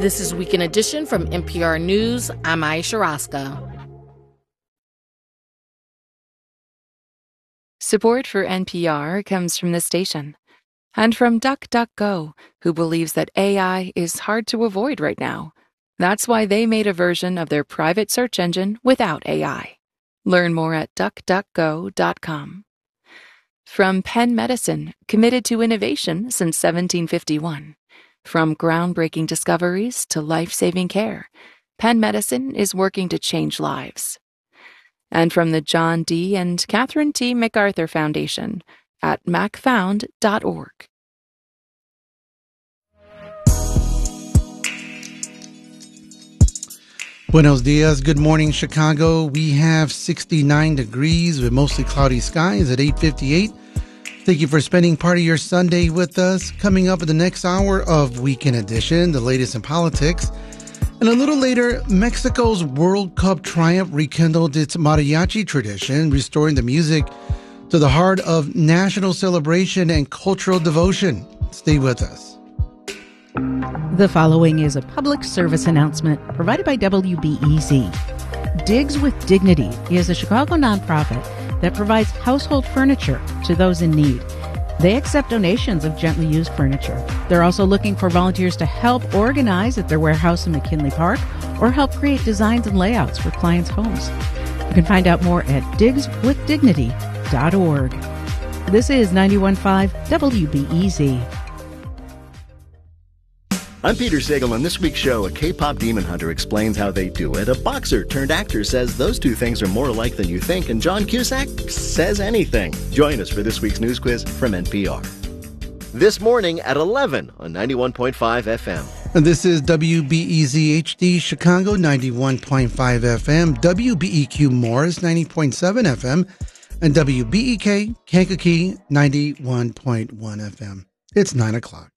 This is Weekend Edition from NPR News. I'm Aisha Roscoe. Support for NPR comes from the station and from DuckDuckGo, who believes that AI is hard to avoid right now. That's why they made a version of their private search engine without AI. Learn more at duckduckgo.com. From Penn Medicine, committed to innovation since 1751. From groundbreaking discoveries to life-saving care, Penn Medicine is working to change lives. And from the John D. and Catherine T. MacArthur Foundation at macfound.org. Buenos dias. Good morning, Chicago. We have 69 degrees with mostly cloudy skies at 8:58. Thank you for spending part of your Sunday with us. Coming up in the next hour of Weekend Edition, the latest in politics. And a little later, Mexico's World Cup triumph rekindled its mariachi tradition, restoring the music to the heart of national celebration and cultural devotion. Stay with us. The following is a public service announcement provided by WBEZ. Digs with Dignity is a Chicago nonprofit that provides household furniture to those in need. They accept donations of gently used furniture. They're also looking for volunteers to help organize at their warehouse in McKinley Park or help create designs and layouts for clients' homes. You can find out more at digswithdignity.org. This is 91.5 WBEZ. I'm Peter Sagal. On this week's show, a K-pop demon hunter explains how they do it. A boxer turned actor says those two things are more alike than you think. And John Cusack says anything. Join us for this week's news quiz from NPR. This morning at 11 on 91.5 FM. And this is WBEZ HD Chicago 91.5 FM, WBEQ Morris 90.7 FM, and WBEK Kankakee 91.1 FM. It's 9 o'clock.